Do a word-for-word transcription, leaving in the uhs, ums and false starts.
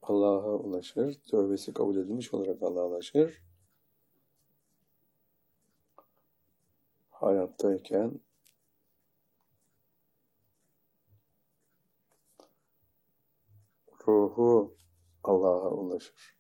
Allah'a ulaşır. Tövbesi kabul edilmiş olarak Allah'a ulaşır. Hayattayken ruhu Allah'a ulaşır.